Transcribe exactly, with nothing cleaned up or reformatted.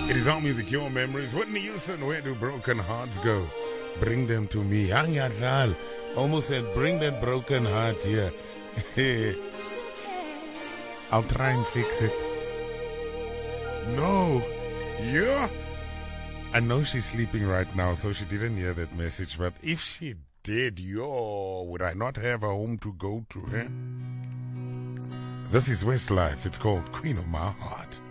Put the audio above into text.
It is all music, your memories. Whitney Houston, where do broken hearts go? Bring them to me. Angyadlal almost said, bring that broken heart here. I'll try and fix it. No. Yeah. I know she's sleeping right now, so she didn't hear that message. But if she did, yo, would I not have a home to go to? Eh? This is Westlife. It's called Queen of My Heart.